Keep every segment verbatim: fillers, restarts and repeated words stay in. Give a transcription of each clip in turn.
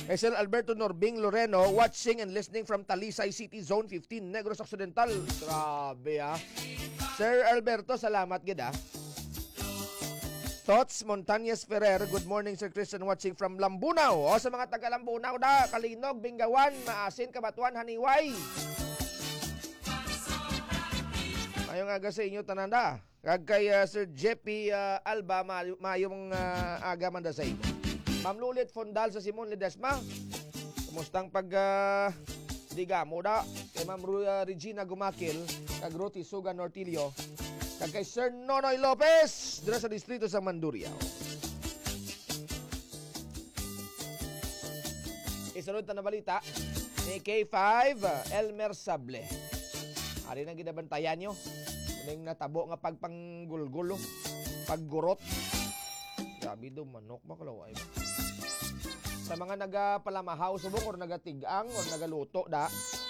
S L Alberto Norbing Loreno, watching and listening from Talisay City, Zone fifteen, Negros Occidental. Grabe ah. Sir Alberto, salamat gid ah. Tots Montañez Ferrer, good morning Sir Christian, watching from Lambunaw. O sa mga taga Lambunaw da, Kalinog, Bingawan, Maasin, Kabatuan, Haniway. Mayong aga sa inyo tananda. Kag kay uh, Sir Jeppy uh, Alba, may- mayong uh, aga man da sa inyo. Ma'am Lulit Fondal sa Simon Ledesma. Kumustang pag uh, digamo da. Kay Ma'am uh, Regina Gumakil, kag Ruti Suga Nortilio. Kag kay Sir Nonoy Lopez dira sa distrito sa Mandurriao. Isunod na balita ni K five Elmer Sable. Ari nang ginabantayan nyo. Ning natabo nga pagpanggulgulo, paggurot. Grabe do manok makalaway. Sa mga nagapalamahaw subong or nagatigang or nagaluto da.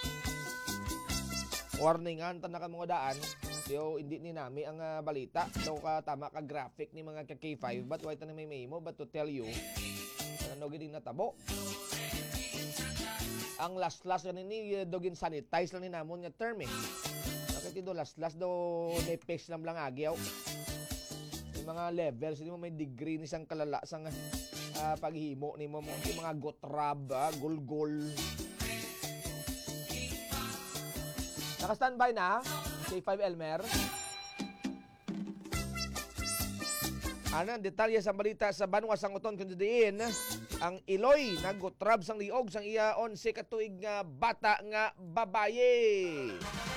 Warningan tan na ka mga daan. Yo, hindi ni nami ang uh, balita. Daw ka tama ka graphic ni mga K five. But why tanong may memo? But to tell you, ano gini natabo? Ang last-last yan ni dogin sanitize lang ni namon nga term eh. Bakit ito last-last do nepes lang lang agyaw. Yung mga levels, hindi mo may degree ni isang kalala sang uh, paghimo ni mo. Yung mga gotrab, uh, gulgol. Naka-standby na K five Elmer. Ano ang detalye sa balita sa Banwa Sanguton kundi diin ang Iloy nagotrab sang liog sang iya onse katuig nga bata nga babaye.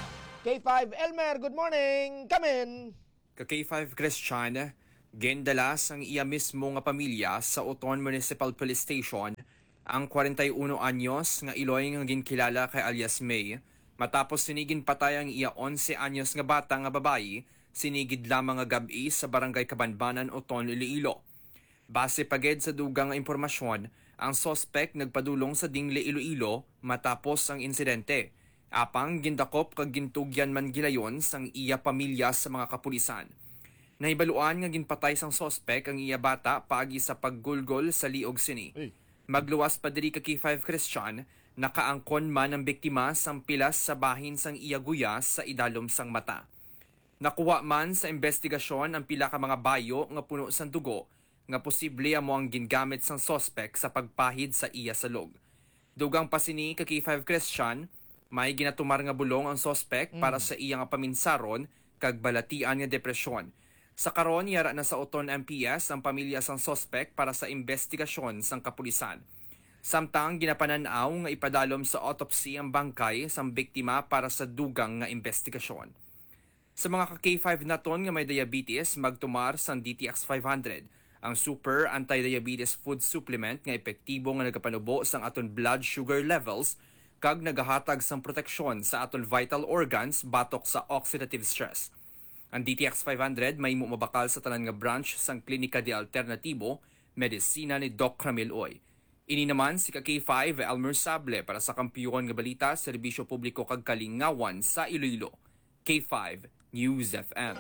K five Elmer, good morning. Come in. Ka K five Christian, gendalas ang iya mismo nga pamilya sa Oton Municipal Police Station ang forty-one anyos nga Iloy nga ginkilala kay alias May. Matapos sinigin patay ang iya onse anyos nga bata nga babayi, sinigid lamang nga gabi sa barangay Kabanbanan, Oton, Iloilo. Base paged sa dugang nga impormasyon, ang suspect nagpadulong sa Dingle, Iloilo matapos ang insidente. Apang gindakop kag gintugyan man gilayon sang iya pamilya sa mga kapulisan. Nahibaluan nga ginpatay sang suspect ang iya bata paagi sa paggulgol sa liog sini. Hey. Magluwas pa diri ka K five Christian, nakaangkon man ang biktima sang pilas sa bahin sang iya guya sa idalom sang mata. Nakuha man sa investigasyon ang pila ka mga bayo nga puno sang dugo nga posible amo ang gingamit sang suspect sa pagpahid sa iya salog. Dugang pa sini ka K five Christian, may ginatumar nga bulong ang suspect mm. para sa iya nga paminsaron kag balatian nga depresyon. Sa karon yara na sa Oton M P S ang pamilya sang suspect para sa investigasyon sang kapulisan. Samtang ginapananaw nga ipadalom sa autopsy ang bangkay sang biktima para sa dugang nga investigasyon. Sa mga ka-K five naton nga may diabetes, magtumar sang D T X five hundred, ang super anti-diabetes food supplement nga epektibo nga nagapanubo sang aton blood sugar levels kag nagahatag sang proteksyon sa aton vital organs batok sa oxidative stress. Ang D T X five hundred may mumabakal sa tanan nga branch sang Klinika de Alternatibo, Medisina ni Doc Ramil Oy. Ini naman si ka K five Elmer Sable para sa kampiyon nga balita, serbisyo publiko kag kalingawan sa Iloilo. K five News F M.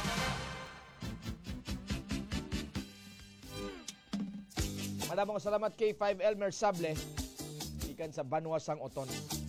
Maraming salamat K five Elmer Sable. Ikan sa Banwa sang Oton.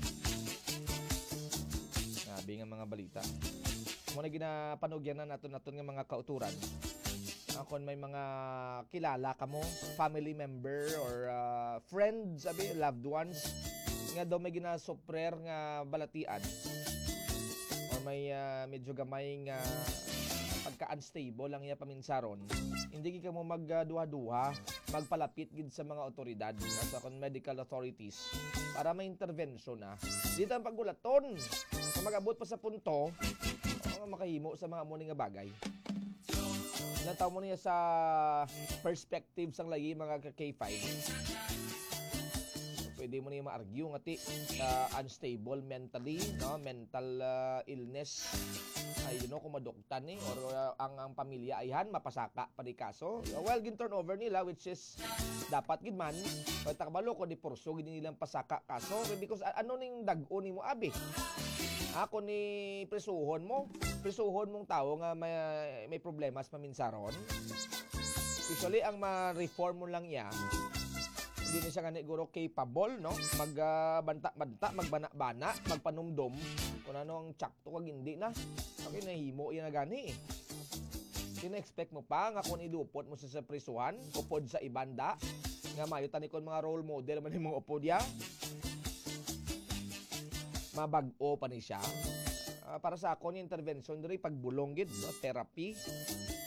Sabi nga mga balita. Muna ginapanugyan na naton-naton nga mga kauturan. Kung may mga kilala ka mo, family member or uh, friends, sabi, loved ones, nga daw may ginasoprer nga balatian or may uh, medyo gamay nga pagka-unstable lang iya paminsaron, hindi ka mo magduha-duha, magpalapit gid sa mga otoridad, sa medical authorities para may intervention na. Dito ang pagulaton, kung mag-abot pa sa punto, makahimo sa mga muna nga bagay. Nataw mo niya sa perspective sang lagi mga K five. Pwede mo niya ma-argue nga ti uh, unstable mentally, no? Mental uh, illness. Ay, you know, kung madoktan ni or uh, ang, ang pamilya ayhan mapasaka pa di kaso. Well, gin turnover nila which is dapat gid man. Pag takabalo ko di porso gid nilang pasaka kaso because uh, ano ning dag-o nimo abi. Ako ni presuhon mo, presuhon mong tao nga may, may problema sa paminsaron. Usually, ang ma-reform mo lang iya, Hindi na siya nga siguro capable, no? Magbanta-banta, magbana-bana, magpanumdom. Kung ano ang tsakto kag hindi na. Okay, nahimo yan na gani eh. Sina-expect mo pa nga kung idupot mo sa sa prisuhan, upod sa ibanda, nga mayo tanikon mga role model man yung mga upod ya. Mabag-o pa ni siya. Uh, para sa ako, yung intervention diri pagbulong gid, no? Therapy.